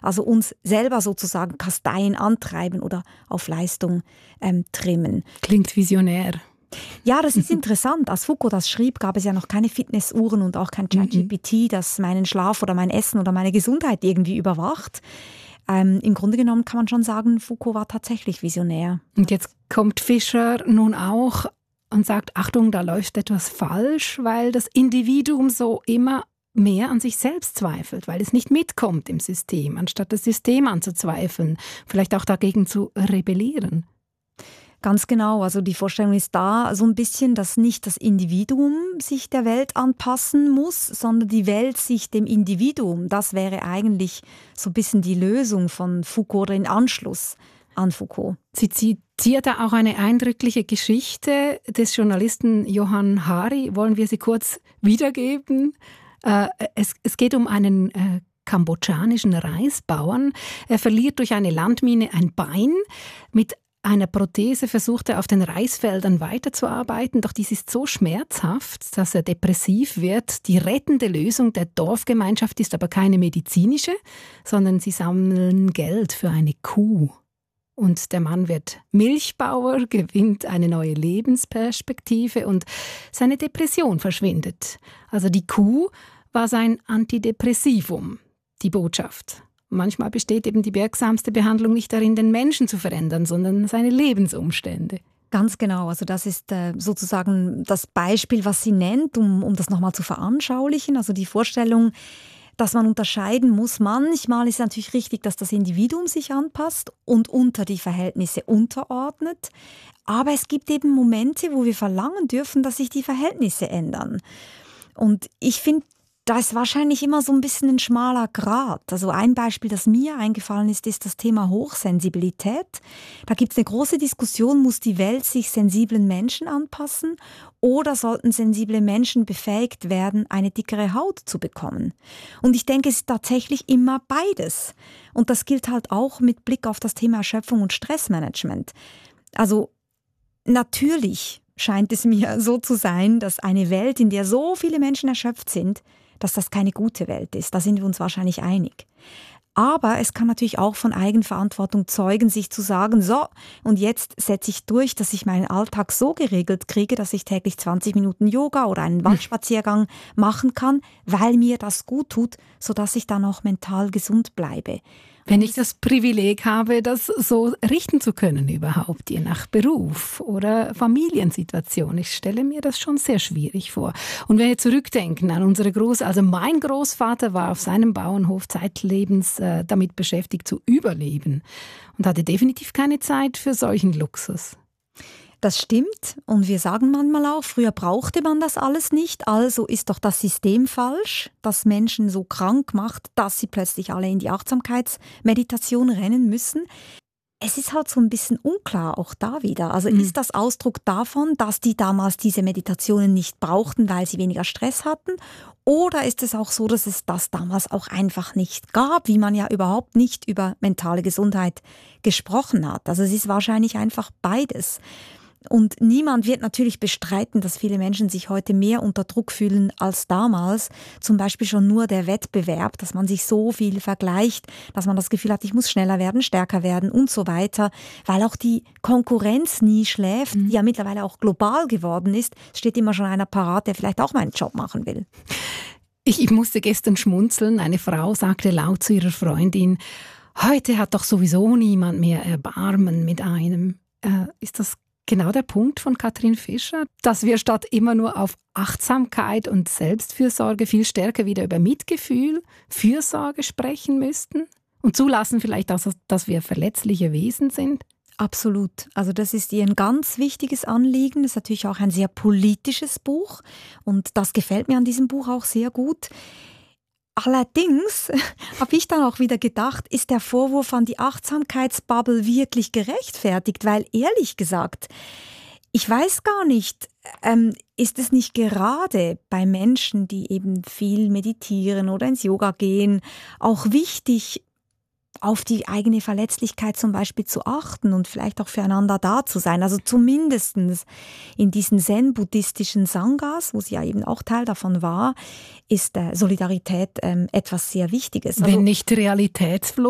Also uns selber sozusagen kasteien, antreiben oder auf Leistung trimmen. Klingt visionär. Ja, das ist interessant. Als Foucault das schrieb, gab es ja noch keine Fitnessuhren und auch kein ChatGPT, das meinen Schlaf oder mein Essen oder meine Gesundheit irgendwie überwacht. Im Grunde genommen kann man schon sagen, Foucault war tatsächlich visionär. Und jetzt kommt Fischer nun auch und sagt, Achtung, da läuft etwas falsch, weil das Individuum so immer mehr an sich selbst zweifelt, weil es nicht mitkommt im System, anstatt das System anzuzweifeln, vielleicht auch dagegen zu rebellieren. Ganz genau, also die Vorstellung ist da so ein bisschen, dass nicht das Individuum sich der Welt anpassen muss, sondern die Welt sich dem Individuum. Das wäre eigentlich so ein bisschen die Lösung von Foucault oder in Anschluss an Foucault. Sie zitiert da auch eine eindrückliche Geschichte des Journalisten Johann Hari. Wollen wir sie kurz wiedergeben? Es geht um einen kambodschanischen Reisbauern. Er verliert durch eine Landmine ein Bein. Mit einer Prothese versucht er auf den Reisfeldern weiterzuarbeiten, doch dies ist so schmerzhaft, dass er depressiv wird. Die rettende Lösung der Dorfgemeinschaft ist aber keine medizinische, sondern sie sammeln Geld für eine Kuh. Und der Mann wird Milchbauer, gewinnt eine neue Lebensperspektive und seine Depression verschwindet. Also die Kuh war sein Antidepressivum, die Botschaft. Manchmal besteht eben die wirksamste Behandlung nicht darin, den Menschen zu verändern, sondern seine Lebensumstände. Ganz genau, also das ist sozusagen das Beispiel, was sie nennt, um das nochmal zu veranschaulichen. Also die Vorstellung, dass man unterscheiden muss. Manchmal ist es natürlich richtig, dass das Individuum sich anpasst und unter die Verhältnisse unterordnet. Aber es gibt eben Momente, wo wir verlangen dürfen, dass sich die Verhältnisse ändern. Und ich finde, da ist wahrscheinlich immer so ein bisschen ein schmaler Grat. Also ein Beispiel, das mir eingefallen ist, ist das Thema Hochsensibilität. Da gibt es eine große Diskussion, muss die Welt sich sensiblen Menschen anpassen oder sollten sensible Menschen befähigt werden, eine dickere Haut zu bekommen? Und ich denke, es ist tatsächlich immer beides. Und das gilt halt auch mit Blick auf das Thema Erschöpfung und Stressmanagement. Also natürlich scheint es mir so zu sein, dass eine Welt, in der so viele Menschen erschöpft sind, dass das keine gute Welt ist. Da sind wir uns wahrscheinlich einig. Aber es kann natürlich auch von Eigenverantwortung zeugen, sich zu sagen, so, und jetzt setze ich durch, dass ich meinen Alltag so geregelt kriege, dass ich täglich 20 Minuten Yoga oder einen Waldspaziergang machen kann, weil mir das gut tut, sodass ich dann auch mental gesund bleibe. Wenn ich das Privileg habe, das so richten zu können überhaupt, je nach Beruf oder Familiensituation. Ich stelle mir das schon sehr schwierig vor. Und wenn wir zurückdenken an unsere Großeltern, also mein Großvater war auf seinem Bauernhof zeitlebens damit beschäftigt zu überleben und hatte definitiv keine Zeit für solchen Luxus. Das stimmt und wir sagen manchmal auch, früher brauchte man das alles nicht, also ist doch das System falsch, das Menschen so krank macht, dass sie plötzlich alle in die Achtsamkeitsmeditation rennen müssen. Es ist halt so ein bisschen unklar, auch da wieder. Also ist das Ausdruck davon, dass die damals diese Meditationen nicht brauchten, weil sie weniger Stress hatten? Oder ist es auch so, dass es das damals auch einfach nicht gab, wie man ja überhaupt nicht über mentale Gesundheit gesprochen hat? Also es ist wahrscheinlich einfach beides. Und niemand wird natürlich bestreiten, dass viele Menschen sich heute mehr unter Druck fühlen als damals. Zum Beispiel schon nur der Wettbewerb, dass man sich so viel vergleicht, dass man das Gefühl hat, ich muss schneller werden, stärker werden und so weiter. Weil auch die Konkurrenz nie schläft, die ja mittlerweile auch global geworden ist, steht immer schon einer parat, der vielleicht auch meinen Job machen will. Ich musste gestern schmunzeln. Eine Frau sagte laut zu ihrer Freundin, heute hat doch sowieso niemand mehr Erbarmen mit einem. Ist das genau der Punkt von Katrin Fischer, dass wir statt immer nur auf Achtsamkeit und Selbstfürsorge viel stärker wieder über Mitgefühl, Fürsorge sprechen müssten und zulassen vielleicht auch, dass wir verletzliche Wesen sind? Absolut. Also das ist ihr ein ganz wichtiges Anliegen. Das ist natürlich auch ein sehr politisches Buch und das gefällt mir an diesem Buch auch sehr gut. Allerdings habe ich dann auch wieder gedacht, ist der Vorwurf an die Achtsamkeitsbubble wirklich gerechtfertigt? Weil ehrlich gesagt, ich weiß gar nicht, ist es nicht gerade bei Menschen, die eben viel meditieren oder ins Yoga gehen, auch wichtig, auf die eigene Verletzlichkeit zum Beispiel zu achten und vielleicht auch füreinander da zu sein. Also zumindest in diesen zen-buddhistischen Sanghas, wo sie ja eben auch Teil davon war, ist Solidarität etwas sehr Wichtiges. Wenn nicht realitätsflucht.